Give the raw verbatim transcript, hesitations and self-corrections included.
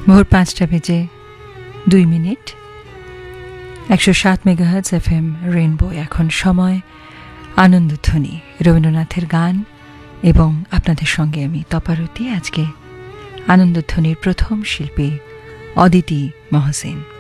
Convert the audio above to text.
ভোর পাঁচটা বেজে দুই মিনিট একশো সাত মেগাহার্জ এফ এম রেইনবো। এখন সময় আনন্দধ্বনি, রবীন্দ্রনাথের গান এবং আপনাদের সঙ্গে আমি তপারতী। আজকে আনন্দধ্বনির প্রথম শিল্পী অদিতি মহসিন।